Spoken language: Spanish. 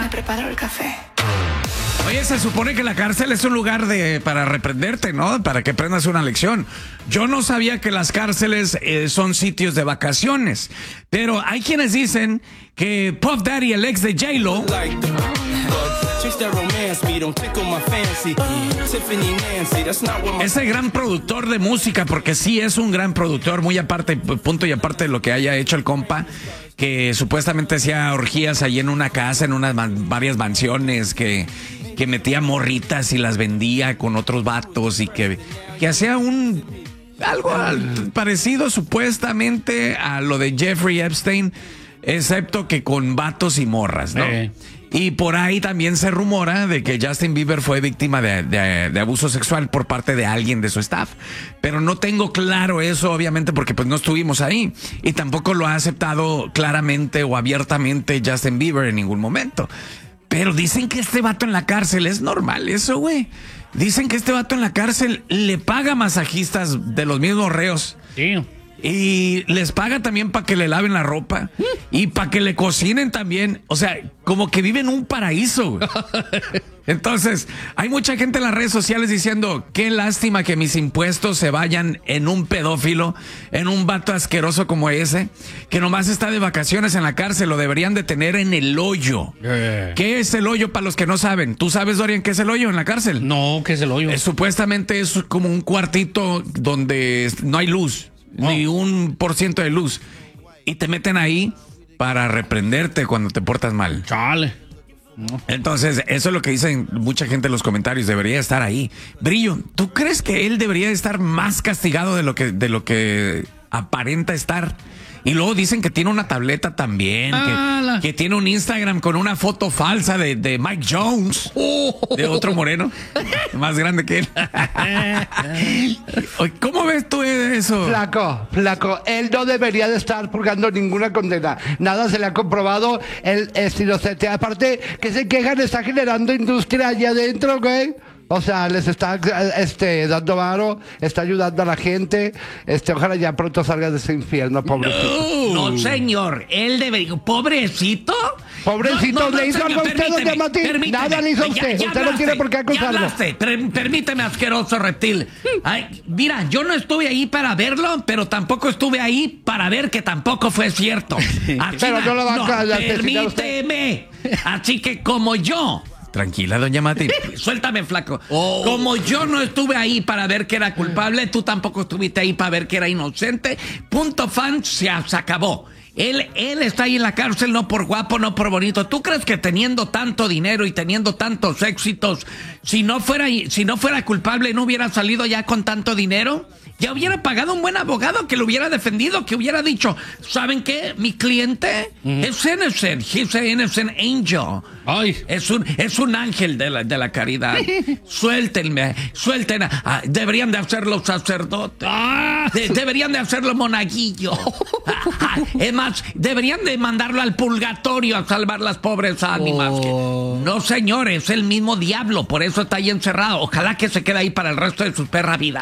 me preparo el café. Oye, se supone que la cárcel es un lugar para reprenderte, ¿no? Para que aprendas una lección. Yo no sabía que las cárceles son sitios de vacaciones. Pero hay quienes dicen que Puff Daddy, el ex de J-Lo, ese gran productor de música, porque sí es un gran productor, muy aparte, punto y aparte de lo que haya hecho el compa, que supuestamente hacía orgías ahí en una casa, en varias mansiones, que metía morritas y las vendía con otros vatos y que hacía algo parecido supuestamente a lo de Jeffrey Epstein, excepto que con vatos y morras, ¿no? Y por ahí también se rumora de que Justin Bieber fue víctima de abuso sexual por parte de alguien de su staff. Pero no tengo claro eso, obviamente, porque pues no estuvimos ahí. Y tampoco lo ha aceptado claramente o abiertamente Justin Bieber en ningún momento. Pero dicen que este vato en la cárcel, es normal eso, güey. Dicen que este vato en la cárcel le paga masajistas de los mismos reos. Sí. Y les paga también para que le laven la ropa y para que le cocinen también. O sea, como que vive en un paraíso, güey. Entonces, hay mucha gente en las redes sociales diciendo, qué lástima que mis impuestos se vayan en un pedófilo, en un vato asqueroso como ese, que nomás está de vacaciones en la cárcel, lo deberían de tener en el hoyo. ¿Qué es el hoyo para los que no saben? ¿Tú sabes, Dorian, qué es el hoyo en la cárcel? No, ¿qué es el hoyo? Supuestamente es como un cuartito donde no hay luz. Ni 1% de luz. Y te meten ahí para reprenderte cuando te portas mal. Chale. No. Entonces, eso es lo que dicen mucha gente en los comentarios. Debería estar ahí. Brillo, ¿tú crees que él debería estar más castigado de lo que aparenta estar? Y luego dicen que tiene una tableta también, que tiene un Instagram con una foto falsa de Mike Jones, de otro moreno, más grande que él. ¿Cómo ves tú eso? Flaco, él no debería de estar purgando ninguna condena. Nada se le ha comprobado. Él es inocente. Aparte, que se quejan, está generando industria allá adentro, güey. O sea, les está dando varo, está ayudando a la gente. Ojalá ya pronto salga de ese infierno, pobrecito. No, señor, él debería... ¿Pobrecito? Pobrecito, no, ¿le hizo algo a usted, doña Martín? Nada le hizo a usted. Usted no tiene por qué acusarlo. Permíteme, asqueroso reptil. Ay, mira, yo no estuve ahí para verlo, pero tampoco estuve ahí para ver que tampoco fue cierto. Pero no lo va a permíteme. Así que como yo... Tranquila, doña Mati. Suéltame, flaco. Como yo no estuve ahí para ver que era culpable, tú tampoco estuviste ahí para ver que era inocente. Punto fan, se acabó. Él está ahí en la cárcel no por guapo, no por bonito. ¿Tú crees que teniendo tanto dinero y teniendo tantos éxitos, si no fuera culpable, no hubiera salido ya con tanto dinero? Ya hubiera pagado un buen abogado que lo hubiera defendido, que hubiera dicho, ¿saben qué? Mi cliente es innocent. He's an innocent angel. Ay. Es un ángel de la caridad. Suelten. Deberían de hacerlo sacerdote. Deberían de hacerlo monaguillo. Es más, deberían de mandarlo al purgatorio a salvar las pobres ánimas. No, señores, es el mismo diablo, por eso está ahí encerrado. Ojalá que se quede ahí para el resto de su perra vida.